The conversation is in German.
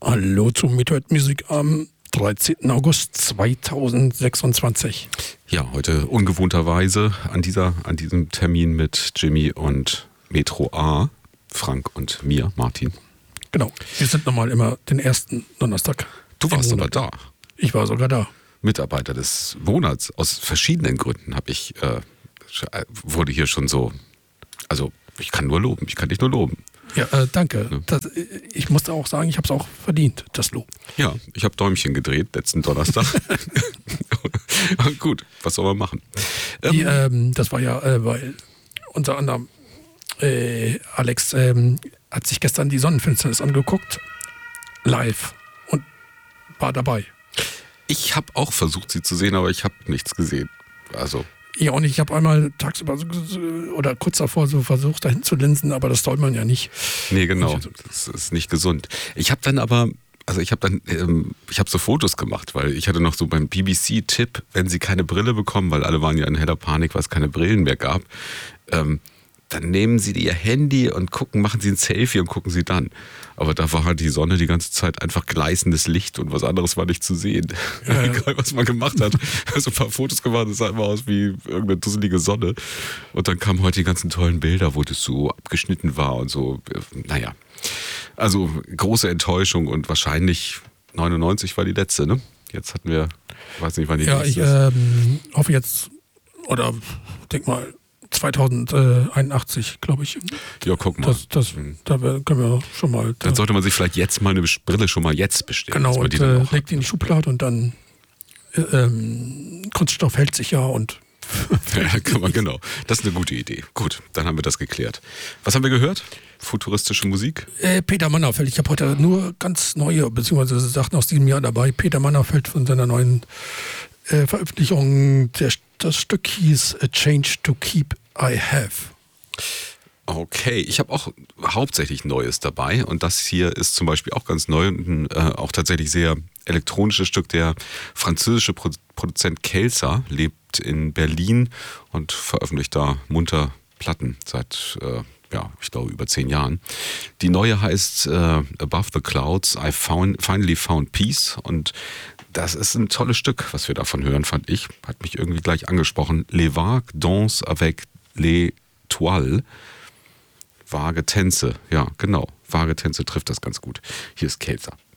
Hallo zu Meteorite Musik am 13. August 2026. Ja, heute ungewohnterweise an diesem Termin mit Jimmy und Metro A, Frank und mir, Martin. Genau, wir sind normal immer den ersten Donnerstag. Du warst aber da. Ich war sogar da. Mitarbeiter des Monats aus verschiedenen Gründen wurde hier schon so, also ich kann dich nur loben. Ja, danke. Ja. Ich musste auch sagen, ich habe es auch verdient, das Lob. Ja, ich habe Däumchen gedreht letzten Donnerstag. Gut, was soll man machen? Das war ja, weil unter anderem Alex hat sich gestern die Sonnenfinsternis angeguckt, live, und war dabei. Ich habe auch versucht, sie zu sehen, aber ich habe nichts gesehen. Also... Ja, und ich habe einmal tagsüber oder kurz davor so versucht, dahin zu linsen, aber das soll man ja nicht. Nee, genau. Das ist nicht gesund. Ich habe so Fotos gemacht, weil ich hatte noch so beim BBC-Tipp, wenn sie keine Brille bekommen, weil alle waren ja in heller Panik, weil es keine Brillen mehr gab, dann nehmen sie ihr Handy und machen sie ein Selfie und gucken sie dann. Aber da war halt die Sonne die ganze Zeit einfach gleißendes Licht und was anderes war nicht zu sehen. Egal, was man gemacht hat. Also ein paar Fotos gemacht, das sah immer aus wie irgendeine dusselige Sonne. Und dann kamen heute die ganzen tollen Bilder, wo das so abgeschnitten war und so. Naja, also große Enttäuschung und wahrscheinlich 99 war die letzte, ne? Jetzt hatten wir, weiß nicht, wann die letzte ist. Ja, ich hoffe jetzt, oder denk mal, 2081, glaube ich. Ja, guck mal. Da können wir schon mal... Dann sollte man sich vielleicht jetzt mal eine Brille schon mal jetzt bestellen. Genau, und legt die in die Schublade und dann Kunststoff hält sich ja und... Ja, kann man, genau. Das ist eine gute Idee. Gut, dann haben wir das geklärt. Was haben wir gehört? Futuristische Musik? Peter Mannerfeld. Ich habe heute nur ganz neue, beziehungsweise Sachen aus diesem Jahr dabei. Peter Mannerfeld von seiner neuen Veröffentlichung. Das Stück hieß A Change to Keep I Have. Okay, ich habe auch hauptsächlich Neues dabei und das hier ist zum Beispiel auch ganz neu und auch tatsächlich sehr elektronisches Stück. Der französische Produzent Kelsa lebt in Berlin und veröffentlicht da munter Platten seit, ich glaube, über 10 Jahren. Die neue heißt Above the Clouds, I Finally Found Peace, und das ist ein tolles Stück, was wir davon hören, fand ich. Hat mich irgendwie gleich angesprochen. Les Vagues dansent avec les toiles. Vage Tänze, ja, genau. Vage Tänze trifft das ganz gut. Hier ist Kelsa.